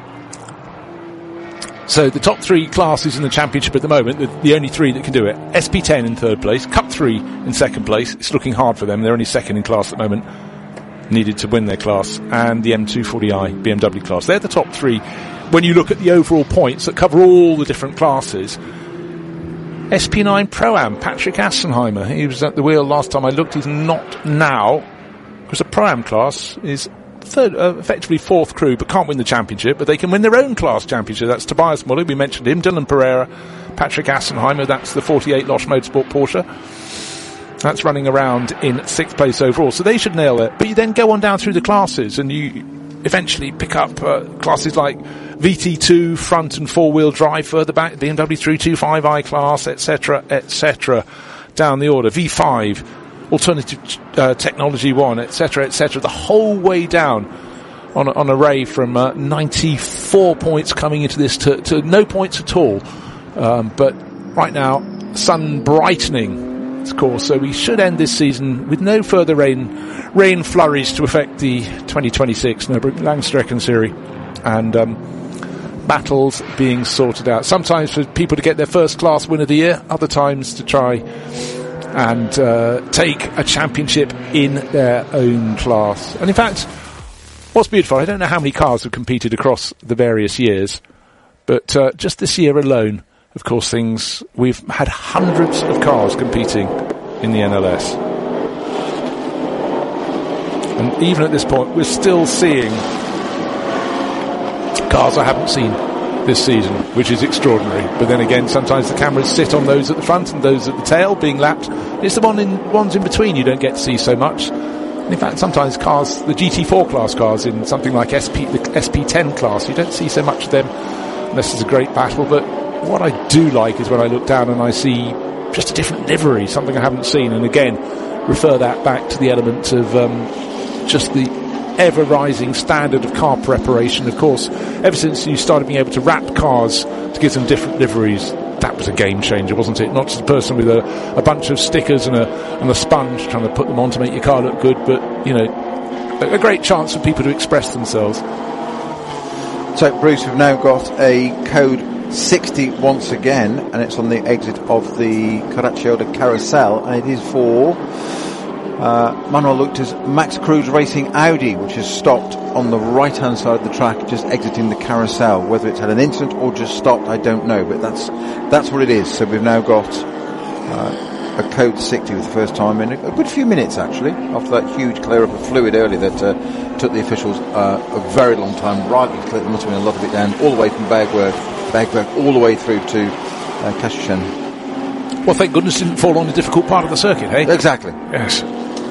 so the top three classes in the championship at the moment, the, the only three that can do it, S P ten in third place, Cup three in second place. It's looking hard for them. They're only second in class at the moment, needed to win their class, and the M two forty i B M W class. They're the top three when you look at the overall points that cover all the different classes. S P nine Pro-Am, Patrick Assenheimer. He was at the wheel last time I looked. He's not now, because the Pro-Am class is third, uh, effectively fourth crew, but can't win the championship, but they can win their own class championship. That's Tobias Muller, we mentioned him, Dylan Pereira, Patrick Assenheimer, that's the forty-eight Losch Motorsport Porsche. That's running around in sixth place overall, so they should nail it. But you then go on down through the classes, and you eventually pick up uh, classes like V T two, front and four-wheel drive further back, B M W three twenty-five i class, et cetera, et cetera, down the order. V five, alternative uh, technology one, et cetera, et cetera, the whole way down on a, on a array from uh, ninety-four points coming into this to, to no points at all. Um, but right now, sun brightening, of course, so we should end this season with no further rain rain flurries to affect the twenty twenty-six Nürburgring Series, and um, battles being sorted out. Sometimes for people to get their first class win of the year, other times to try and uh, take a championship in their own class. And in fact, what's beautiful, I don't know how many cars have competed across the various years, but uh, just this year alone, of course, things we've had hundreds of cars competing in the N L S. And even at this point, we're still seeing cars I haven't seen this season, which is extraordinary. But then again, sometimes the cameras sit on those at the front and those at the tail being lapped. It's the one in, ones in between you don't get to see so much. And in fact, sometimes cars, the G T four class cars in something like S P, the S P ten class, you don't see so much of them unless it's a great battle. But what I do like is when I look down and I see just a different livery, something I haven't seen. And again, refer that back to the element of um, just the ever-rising standard of car preparation. Of course, ever since you started being able to wrap cars to give them different liveries, that was a game changer, wasn't it? Not just a person with a, a bunch of stickers and a, and a sponge trying to put them on to make your car look good, but, you know, a, a great chance for people to express themselves. So, Bruce, we've now got a code sixty once again, and it's on the exit of the Caracciolo Carousel, and it is for Uh, Manuel Luchter's Max Cruz Racing Audi, which has stopped on the right-hand side of the track, just exiting the carousel. Whether it's had an incident or just stopped, I don't know, but that's that's what it is. So we've now got uh, a code sixty for the first time in a, a good few minutes, actually, after that huge clear-up of fluid earlier that uh, took the officials uh, a very long time. Rightly cleared, there must have been a lot of it down, all the way from Bergwerk, Bergwerk all the way through to uh, Kashuchen. Well, thank goodness it didn't fall on a difficult part of the circuit, hey? Exactly. Yes.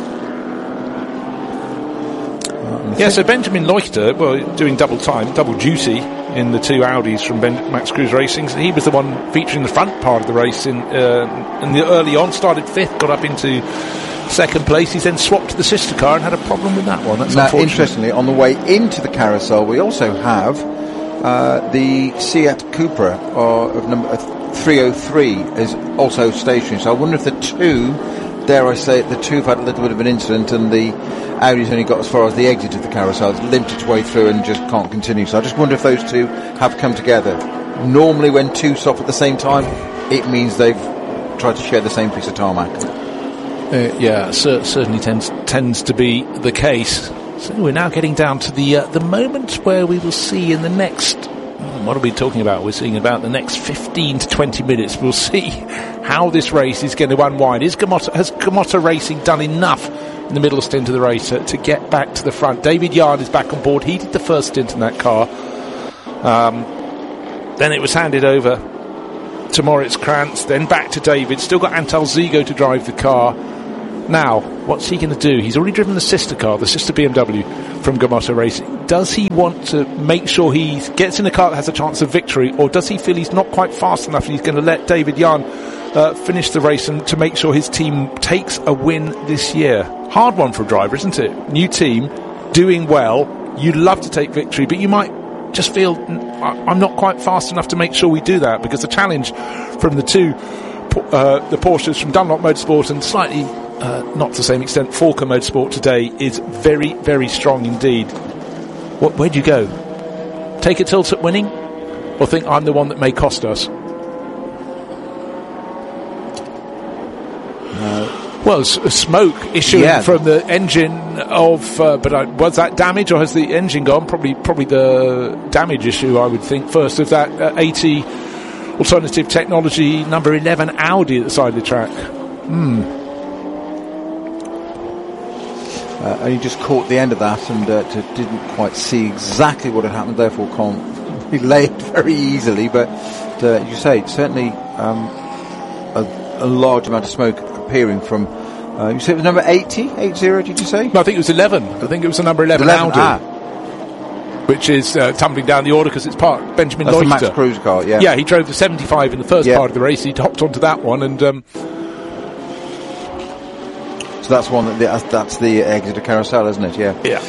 Yeah, so Benjamin Leuchter, well, doing double time, double duty in the two Audis from ben- Max Cruz Racing. He was the one featuring the front part of the race in, uh, in the early on, started fifth, got up into second place. He's then swapped to the sister car and had a problem with that one. That's now, unfortunate. Interestingly, on the way into the carousel, we also have uh, the Seat Cupra uh, of number uh, three oh three is also stationary. So I wonder if the two, dare I say it, the two have had a little bit of an incident, and the Audi's only got as far as the exit of the carousel. It's limped its way through and just can't continue. So I just wonder if those two have come together. Normally when two stop at the same time, it means they've tried to share the same piece of tarmac. Uh, yeah, cer- certainly tends tends to be the case. So we're now getting down to the uh, the moment where we will see in the next... What are we talking about? We're seeing about the next fifteen to twenty minutes. We'll see how this race is going to unwind. Is Gamotta, has Gamotta Racing done enough in the middle stint of the race to, to get back to the front? David Yarn is back on board. He did the first stint in that car. Um, then it was handed over to Moritz Krantz, then back to David. Still got Antal Zigo to drive the car. Now, what's he going to do? He's already driven the sister car, the sister B M W from Gamotta Racing. Does he want to make sure he gets in a car that has a chance of victory, or does he feel he's not quite fast enough and he's going to let David Yarn uh, finish the race and to make sure his team takes a win this year? Hard one for a driver, isn't it? New team, doing well. You'd love to take victory, but you might just feel, I'm not quite fast enough to make sure we do that, because the challenge from the two, uh, the Porsches from Dunlop Motorsport and slightly, uh, not to the same extent, Falker Motorsport today is very, very strong indeed. What, where'd you go? Take a tilt at winning? Or think I'm the one that may cost us? No. Well, s- smoke issuing yeah. from the engine of, uh, but uh, was that damage or has the engine gone? Probably, probably the damage issue, I would think, first of that uh, eighty Alternative Technology number eleven Audi at the side of the track. Hmm. Uh, and he just caught the end of that and uh, t- didn't quite see exactly what had happened, therefore can't relay it very easily. But uh, you say, certainly um, a, a large amount of smoke appearing from, uh, you said it was number eighty, eighty, did you say? No, I think it was eleven. I think it was the number eleven, eleven Audi. Ah. Which is uh, tumbling down the order because it's part Benjamin That's Leuchter. the Max Cruz car, yeah. Yeah, he drove the seventy-five in the first yeah. part of the race. He hopped onto that one and... Um, So that's one that the, that's the Exeter Carousel, isn't it? Yeah. Yeah.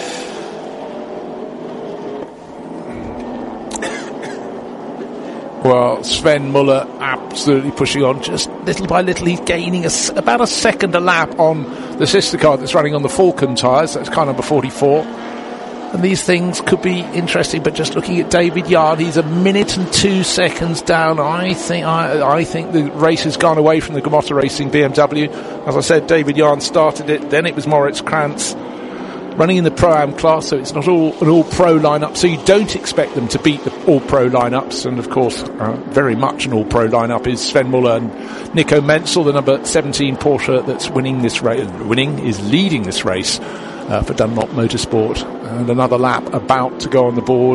Well, Sven Muller absolutely pushing on, just little by little. He's gaining a, about a second a lap on the sister car that's running on the Falcon tyres. That's car number forty-four. And these things could be interesting, but just looking at David Yarn, he's a minute and two seconds down. I think I, I think the race has gone away from the Gamotta Racing B M W. As I said, David Yarn started it, then it was Moritz Krantz running in the Pro-Am class, so it's not all an all-pro lineup, so you don't expect them to beat the all-pro lineups. And of course, uh, very much an all-pro lineup is Sven Muller and Nico Menzel, the number seventeen Porsche that's winning this race, winning is leading this race. Uh, for Dunlop Motorsport, and another lap about to go on the board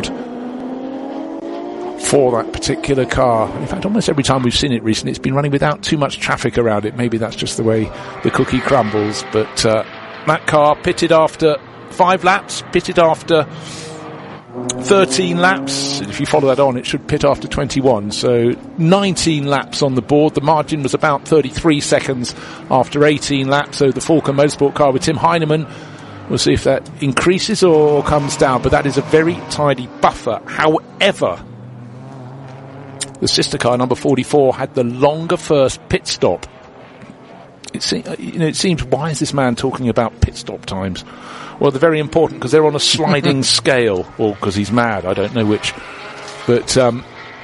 for that particular car. In fact, almost every time we've seen it recently, it's been running without too much traffic around it. Maybe that's just the way the cookie crumbles, but uh, that car pitted after five laps, pitted after thirteen laps. If you follow that on, it should pit after twenty-one, so nineteen laps on the board. The margin was about thirty-three seconds after eighteen laps, so the Falcon Motorsport car with Tim Heinemann, we'll see if that increases or comes down, but that is a very tidy buffer. However, the sister car, number forty-four, had the longer first pit stop. It, se- you know, it seems, why is this man talking about pit stop times? Well, they're very important because they're on a sliding scale, or because he's mad, I don't know which. But um,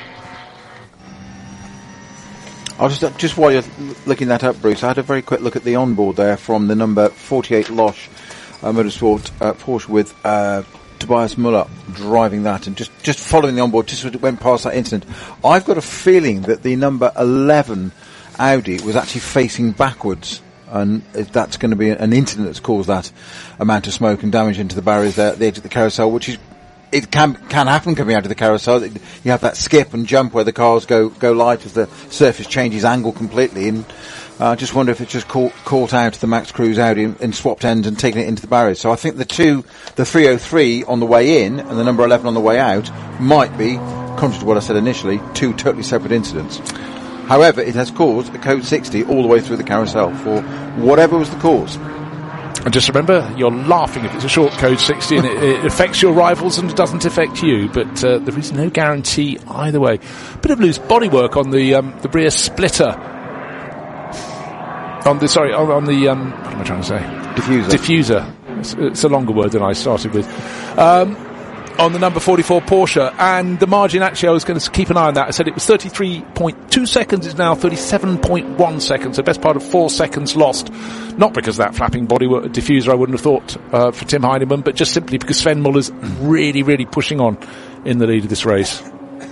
I'll just, just while you're looking that up, Bruce, I had a very quick look at the onboard there from the number forty-eight Losch Uh, Motorsport uh, Porsche with uh, Tobias Muller driving that, and just, just following the onboard, just as it went past that incident. I've got a feeling that the number eleven Audi was actually facing backwards, and if that's going to be an incident that's caused that amount of smoke and damage into the barriers there at the edge of the carousel, which is, it can can happen coming out of the carousel. You have that skip and jump where the cars go go light as the surface changes angle completely, and I uh, just wonder if it's just caught, caught out the Max Cruz Audi and, and swapped ends and taken it into the barriers. So I think the two, the three oh three on the way in and the number eleven on the way out might be, contrary to what I said initially, two totally separate incidents. However, it has caused a code sixty all the way through the carousel for whatever was the cause. And just remember, you're laughing if it's a short code sixty and it, it affects your rivals and it doesn't affect you, but uh, there is no guarantee either way. Bit of loose bodywork on the um, the rear splitter. On the sorry, on, on the um, what am I trying to say? Diffuser. Diffuser. It's, it's a longer word than I started with. Um, on the number forty-four Porsche, and the margin, actually, I was going to keep an eye on that. I said it was thirty-three point two seconds, it's now thirty-seven point one seconds, the best part of four seconds lost. Not because of that flapping body diffuser, I wouldn't have thought, uh, for Tim Heinemann, but just simply because Sven Muller's really, really pushing on in the lead of this race.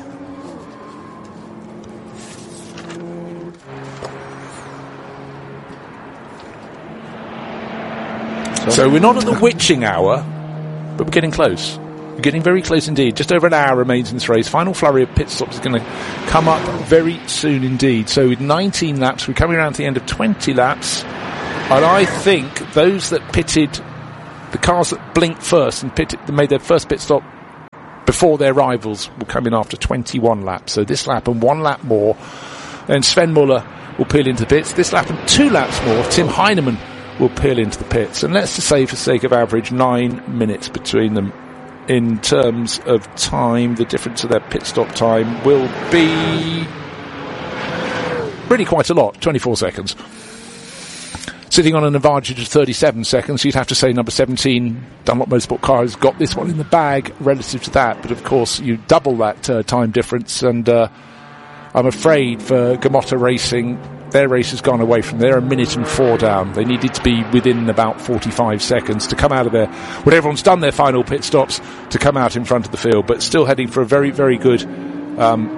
So we're not at the witching hour, but we're getting close. We're getting very close indeed. Just over an hour remains in this race. Final flurry of pit stops is going to come up very soon indeed. So with nineteen laps, we're coming around to the end of twenty laps. And I think those that pitted, the cars that blinked first and pitted, made their first pit stop before their rivals, will come in after twenty-one laps. So this lap and one lap more, then Sven Muller will peel into the pits. This lap and two laps more, Tim Heinemann will peel into the pits. And let's just say, for sake of average, nine minutes between them. In terms of time, the difference of their pit stop time will be really quite a lot, twenty-four seconds. Sitting on an advantage of thirty-seven seconds, you'd have to say number seventeen, Dunlop Motorsport car, has got this one in the bag relative to that. But of course, you double that uh, time difference, and uh, I'm afraid for Gamotta Racing, their race has gone away from there, a minute and four down. They needed to be within about forty-five seconds to come out of there, when everyone's done their final pit stops, to come out in front of the field. But still heading for a very, very good, um,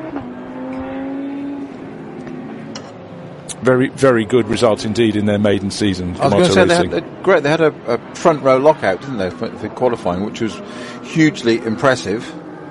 very, very good result indeed in their maiden season. I was going to say, they had, a, great, they had a, a front row lockout, didn't they, for, for qualifying, which was hugely impressive.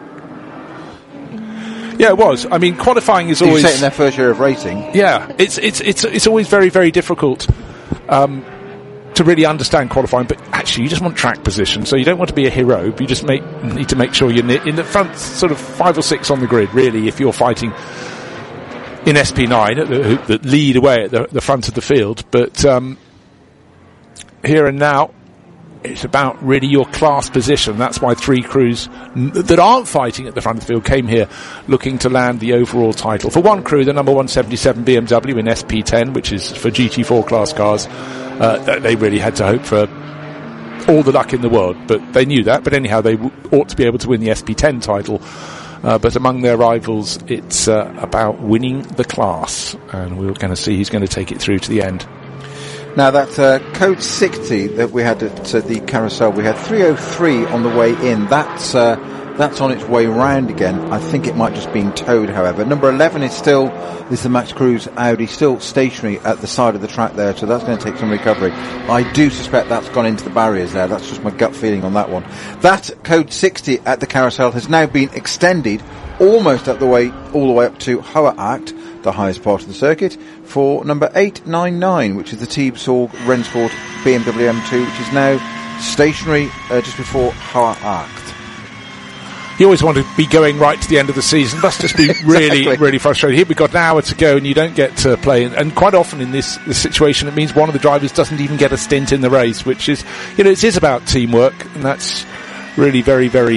Yeah, it was. I mean, qualifying is always... You say in their first year of racing. Yeah, it's it's it's it's always very, very difficult um, to really understand qualifying, but actually you just want track position, so you don't want to be a hero, but you just make, need to make sure you're in the front sort of five or six on the grid, really, if you're fighting in S P nine, that lead away at the, the front of the field. But um, here and now, it's about really your class position. That's why three crews n- that aren't fighting at the front of the field came here looking to land the overall title. For one crew, the number one seventy-seven B M W in S P ten, which is for G T four class cars, uh, they really had to hope for all the luck in the world, but they knew that. But anyhow, they w- ought to be able to win the S P ten title. Uh, but among their rivals, it's uh, about winning the class, and we're going to see who's going to take it through to the end. Now, that uh, code sixty that we had at uh, the carousel, we had three oh three on the way in. That's uh, that's on its way round again. I think it might just been towed, however. Number eleven is still, this is the Max Cruz Audi, still stationary at the side of the track there, so that's going to take some recovery. I do suspect that's gone into the barriers there. That's just my gut feeling on that one. That code sixty at the carousel has now been extended almost at the way, all the way up to Hoa Acht, the highest part of the circuit, for number eight nine nine, which is the Teeb Sorg Rennsport B M W M two, which is now stationary uh, just before Hoa Acht. You always want to be going right to the end of the season. It must just be really, exactly. really frustrating. Here we've got an hour to go and you don't get to play. And, and quite often in this, this situation, it means one of the drivers doesn't even get a stint in the race, which is, you know, it is about teamwork, and that's really very, very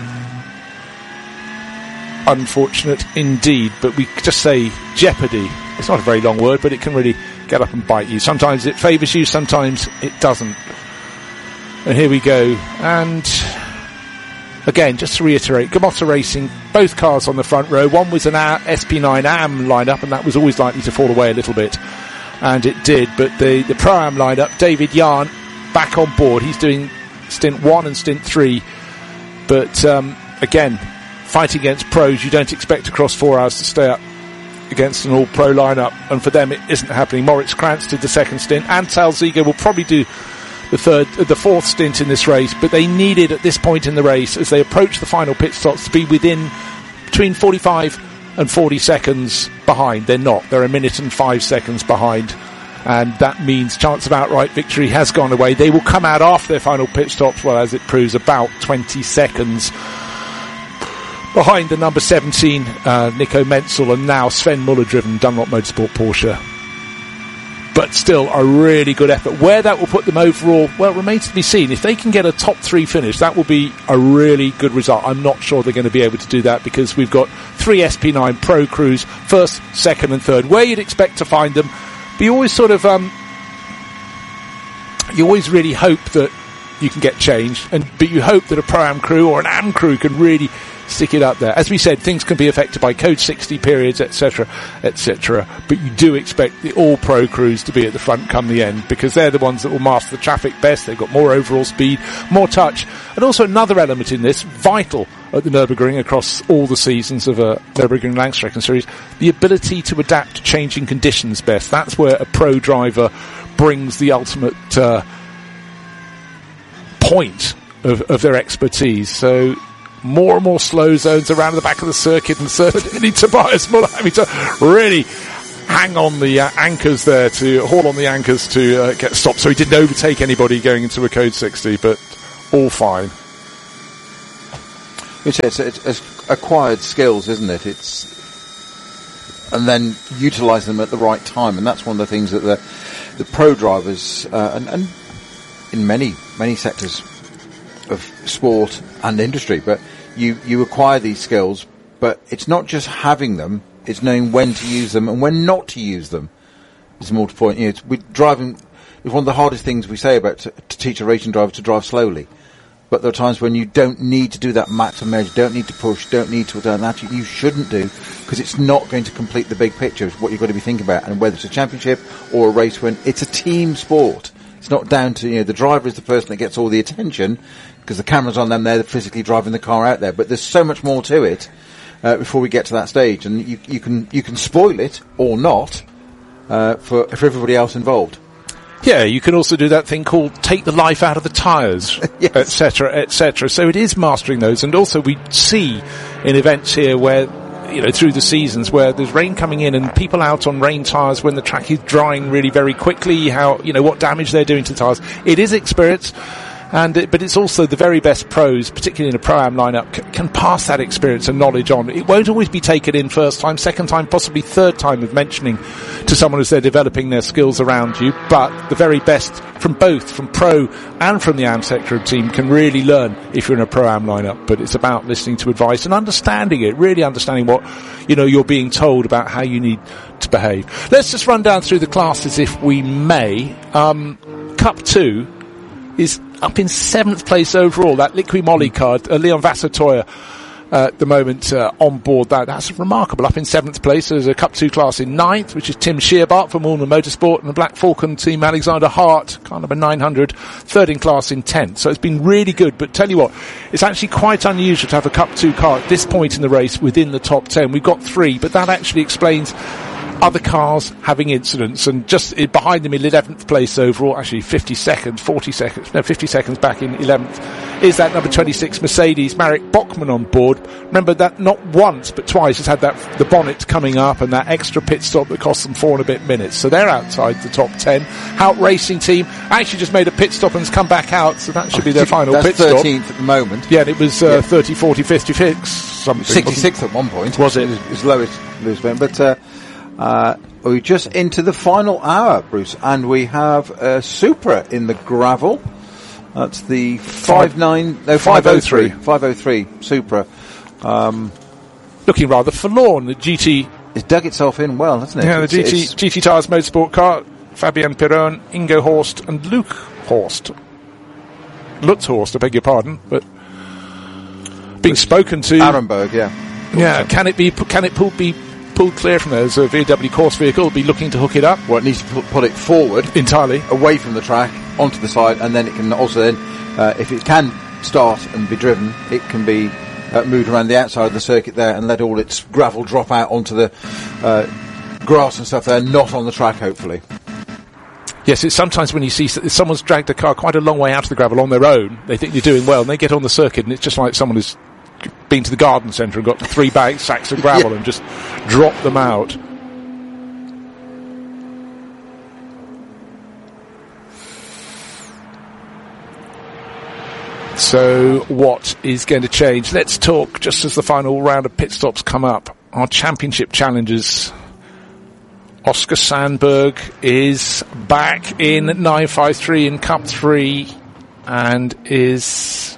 unfortunate indeed. But we just say jeopardy. It's not a very long word, but it can really get up and bite you. Sometimes it favours you, sometimes it doesn't. And here we go. And again, just to reiterate, Gamotta Racing, both cars on the front row. One was an S P nine A M lineup, and that was always likely to fall away a little bit. And it did. But the, the Pro-Am lineup, David Yarn back on board. He's doing stint one and stint three. But um, again, fighting against pros, you don't expect across four hours to stay up against an all-pro lineup, and for them it isn't happening. Moritz Krantz did the second stint, and Tal Ziege will probably do the third, uh, the fourth stint in this race, but they needed at this point in the race, as they approach the final pit stops, to be within between forty-five and forty seconds behind. They're not. They're a minute and five seconds behind, and that means chance of outright victory has gone away. They will come out after their final pit stops, well, as it proves, about twenty seconds behind the number seventeen, uh, Nico Menzel, and now Sven Muller-driven Dunlop Motorsport Porsche. But still, a really good effort. Where that will put them overall, well, it remains to be seen. If they can get a top three finish, that will be a really good result. I'm not sure they're going to be able to do that, because we've got three S P nine Pro crews, first, second and third, where you'd expect to find them. But you always sort of, um, you always really hope that you can get changed, and but you hope that a Pro-Am crew or an Am crew can really stick it up there. As we said, things can be affected by Code sixty periods, et cetera, et cetera. But you do expect the all-pro crews to be at the front come the end, because they're the ones that will master the traffic best. They've got more overall speed, more touch, and also another element in this, vital at the Nürburgring across all the seasons of a Nürburgring Langstrecken series, the ability to adapt to changing conditions best. That's where a pro driver brings the ultimate uh, point of, of their expertise. So more and more slow zones around the back of the circuit, and certainly Tobias Muller having to really hang on the uh, anchors there, to haul on the anchors to uh, get stopped, so he didn't overtake anybody going into a Code sixty, but all fine. It's, it's, it's acquired skills, isn't it? It's and then utilise them at the right time, and that's one of the things that the the pro drivers uh, and, and in many many sectors of sport and industry, but you you acquire these skills, but it's not just having them, it's knowing when to use them and when not to use them. It's more to point. You know, it's, we're driving. It's one of the hardest things we say about to, to teach a racing driver to drive slowly. But there are times when you don't need to do that maximum measure, don't need to push, don't need to do that. You shouldn't do, because it's not going to complete the big picture of what you've got to be thinking about. And whether it's a championship or a race win, it's a team sport. It's not down to, you know, the driver is the person that gets all the attention because the camera's on them, they're physically driving the car out there. But there's so much more to it uh, before we get to that stage, and you, you can you can spoil it or not uh, for for everybody else involved. Yeah, you can also do that thing called take the life out of the tyres, yes. et cetera, et cetera. So it is mastering those, and also we see in events here where, you know, through the seasons where there's rain coming in and people out on rain tyres when the track is drying really very quickly, how, you know, what damage they're doing to the tyres. It is experience. And it, but it's also the very best pros, particularly in a Pro-Am lineup, c- can pass that experience and knowledge on. It won't always be taken in first time, second time, possibly third time of mentioning to someone as they're developing their skills around you. But the very best from both, from Pro and from the Am sector of team, can really learn if you're in a Pro-Am lineup. But it's about listening to advice and understanding it, really understanding what, you know, you're being told about how you need to behave. Let's just run down through the classes if we may. Um, Cup two is up in seventh place overall. That Liqui Moly card, uh, Leon Vassatoya uh, at the moment uh, on board that. That's remarkable. Up in seventh place. There's a Cup two class in ninth, which is Tim Shearbart from Ulmer Motorsport, and the Black Falcon team Alexander Hart, kind of a nine hundred, third in class in tenth. So it's been really good. But tell you what, it's actually quite unusual to have a Cup two car at this point in the race within the top ten. We've got three, but that actually explains other cars having incidents, and just uh, behind them in eleventh place overall, actually fifty seconds, forty seconds, no, fifty seconds back in eleventh, is that number twenty-six Mercedes, Marek Bachmann on board. Remember that not once but twice has had that the bonnet coming up and that extra pit stop that cost them four and a bit minutes. So they're outside the top ten. Hout Racing Team actually just made a pit stop and has come back out, so that should be their final That's pit stop. thirteenth at the moment. Yeah, and it was uh, yeah. thirty, forty, fifty-six, something. sixty-sixth at one point. Was it? His lowest, lowest bit, but uh, Uh, we're just into the final hour, Bruce, and we have a Supra in the gravel. That's the five nine, no, five oh three, five oh three Supra. Um, Looking rather forlorn. The G T... It's dug itself in well, hasn't it? Yeah, the it's, G T, it's, G T Tires Motorsport car, Fabian Perron, Ingo Horst and Luke Horst. Lutz Horst, I beg your pardon, but being spoken to... Arenberg, yeah. Yeah, can it be, can it pull, be pulled clear from there as a V W course vehicle, be looking to hook it up? Well, it needs to pull, pull it forward. Entirely. Away from the track, onto the side, and then it can also then, uh, if it can start and be driven, it can be uh, moved around the outside of the circuit there and let all its gravel drop out onto the uh, grass and stuff there, not on the track, hopefully. Yes, it's sometimes when you see someone's dragged a car quite a long way out of the gravel on their own, they think they're doing well, and they get on the circuit, and it's just like someone has been to the garden centre and got three bags, sacks of gravel, yeah, and just dropped them out. So what is going to change? Let's talk, just as the final round of pit stops come up, our championship challenges. Oscar Sandberg is back in nine five three in Cup three and is...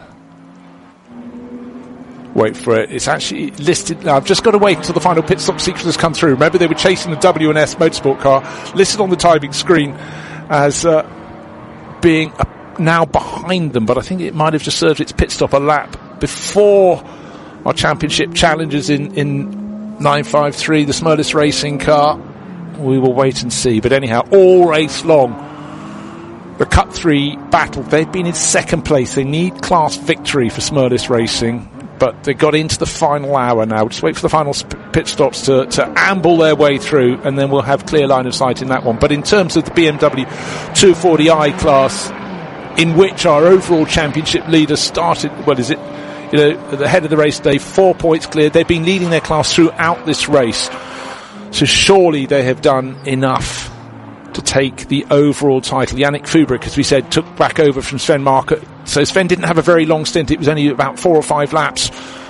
Wait for it. It's actually listed... Now, I've just got to wait until the final pit stop sequence has come through. Remember, they were chasing the W and S motorsport car, listed on the timing screen as uh, being a now behind them, but I think it might have just served its pit stop a lap before our championship challengers in, in nine five three, the Smurless Racing car. We will wait and see. But anyhow, all race long, the Cup three battle, they've been in second place. They need class victory for Smurless Racing, but they got into the final hour now. Just wait for the final sp- pit stops to, to amble their way through, and then we'll have clear line of sight in that one. But in terms of the B M W two forty i class, in which our overall championship leader started, well, is it, you know, at the head of the race today, four points clear. They've been leading their class throughout this race. So surely they have done enough to take the overall title. Yannick Fubrick, as we said, took back over from Sven Market. So Sven didn't have a very long stint. It was only about four or five laps